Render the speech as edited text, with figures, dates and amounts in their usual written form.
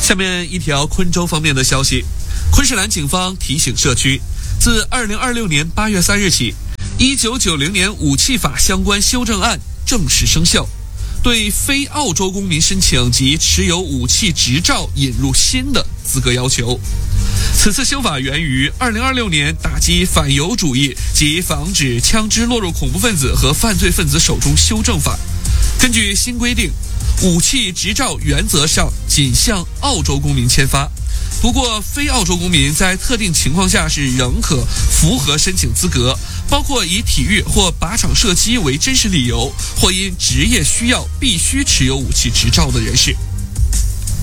下面一条昆州方面的消息，昆士兰警方提醒社区，自2026年8月3日起，1990年武器法相关修正案正式生效，对非澳洲公民申请及持有武器执照引入新的资格要求。此次修法源于2026年打击反犹主义及防止枪支落入恐怖分子和犯罪分子手中修正法。根据新规定，武器执照原则上仅向澳洲公民签发，不过非澳洲公民在特定情况下是仍可符合申请资格，包括以体育或靶场射击为真实理由，或因职业需要必须持有武器执照的人士。